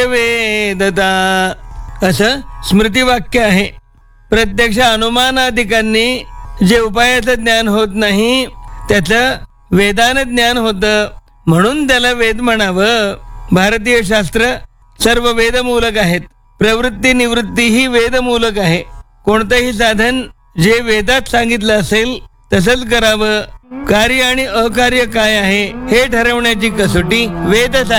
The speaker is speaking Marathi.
वेदता असं स्मृतिवाक्य आहे. प्रत्यक्ष अनुमानादिकांनी जे उपायाचं ज्ञान होत नाही त्याचं वेदानं ज्ञान होतं, म्हणून त्याला वेद म्हणावं. भारतीय शास्त्र सर्व वेदमूलक आहेत. प्रवृत्ती निवृत्ती ही वेदमूलक आहे. कोणतंही साधन जे वेदात सांगितलं असेल तसंच करावं. कार्य आणि अकार्य काय आहे हे ठरवण्याची कसोटी वेदच आहे.